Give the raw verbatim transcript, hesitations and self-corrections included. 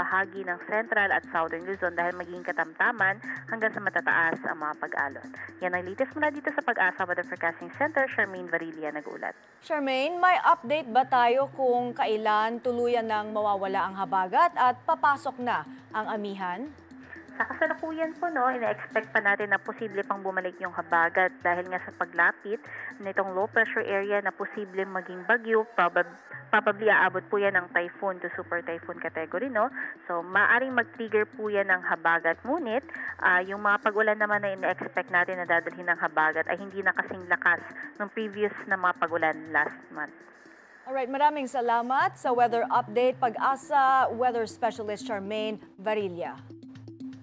bahagi ng Central at Southern Luzon dahil magiging katamtaman hanggang sa matataas ang mga pag-alon. Yan ang latest mula dito sa Pag-asa Weather Forecasting Center. Charmaine Varilla nag-ulat. Charmaine, may update ba tayo kung kailan tuluyan ng mawawala ang habagat at papasok na ang amihan? Sa kasalukuyan po, no, ina-expect pa natin na posible pang bumalik yung habagat dahil nga sa paglapit nitong low pressure area na posible maging bagyo, probab- probably aabot po yan ng typhoon to super typhoon category, no? So, maaring mag-trigger po yan ng habagat. Ngunit, ah, yung mga pag-ulan naman na ina-expect natin na dadalhin ng habagat ay hindi na kasing lakas ng previous na mga pag-ulan last month. Alright, maraming salamat sa weather update. Pag-asa Weather Specialist Charmaine Varilla.